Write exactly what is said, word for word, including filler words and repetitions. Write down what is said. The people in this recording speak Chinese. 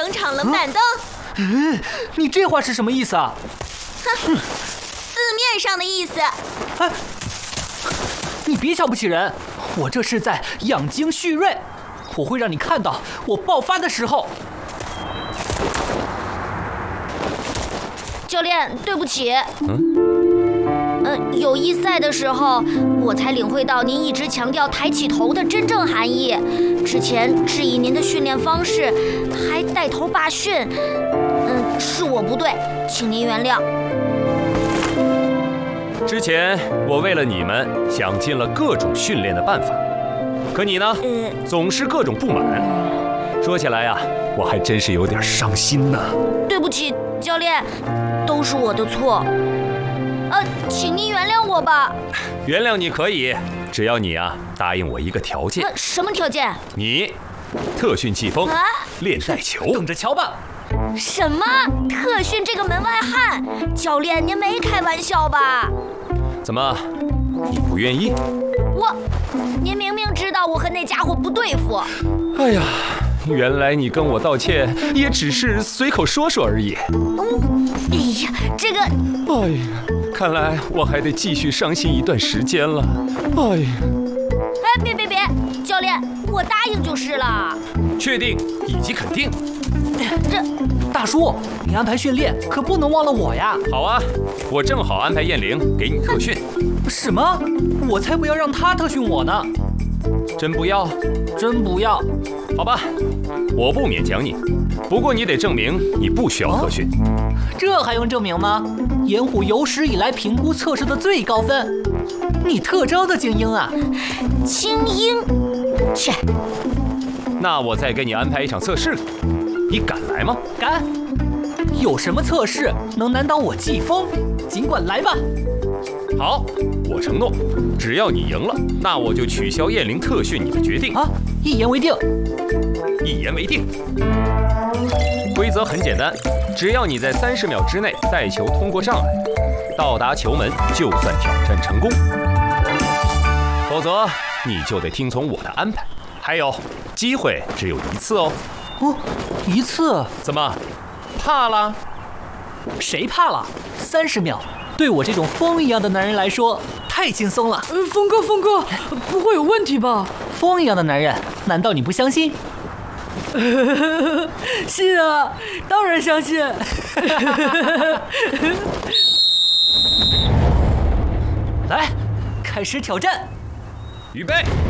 广场冷板凳。 嗯，你这话是什么意思啊？ 哼，字面上的意思。 哎，你别瞧不起人，我这是在养精蓄锐，我会让你看到我爆发的时候。 教练，对不起。嗯。呃，友谊赛的时候，我才领会到您一直强调抬起头的真正含义。之前质疑您的训练方式，还带头罢训。嗯，是我不对，请您原谅。 之前我为了你们想尽了各种训练的办法，可你呢，呃、总是各种不满。说起来呀、啊，我还真是有点伤心呢。 对不起，教练，都是我的错。呃，请您原谅我吧。 原谅你可以，只要你啊答应我一个条件。 呃、什么条件？ 你特训季风，啊、练带球， 等着瞧吧。 什么特训这个门外汉？教练，您没开玩笑吧？ 怎么，你不愿意？ 我，您明明知道我和那家伙不对付。 哎呀，原来你跟我道歉也只是随口说说而已。 嗯，哎呀，这个…… 哎呀。看来我还得继续伤心一段时间了。哎呀！ 哎，别别别，教练，我答应就是了。 确定以及肯定。 这大叔，你安排训练可不能忘了我呀。 好啊，我正好安排燕玲给你特训。 什么？我才不要让她特训我呢！ 真不要？ 真不要？ 好吧，我不勉强你，不过你得证明你不需要特训。 哦，这还用证明吗？盐湖有史以来评估测试的最高分，你特招的精英啊！ 精英？切！ 那我再给你安排一场测试，你敢来吗？ 敢！有什么测试能难倒我季风？尽管来吧！ 好，我承诺，只要你赢了，那我就取消燕玲特训你的决定。 啊，一言为定。 一言为定。规则很简单，只要你在三十秒之内带球通过障碍，到达球门就算挑战成功，否则你就得听从我的安排。还有，机会只有一次哦。 哦，一次？ 怎么，怕了？ 谁怕了？三十秒，对我这种风一样的男人来说太轻松了。 呃，峰哥，峰哥，不会有问题吧？ 风一样的男人，难道你不相信？ 信啊，当然相信。 来，开始挑战。 预备。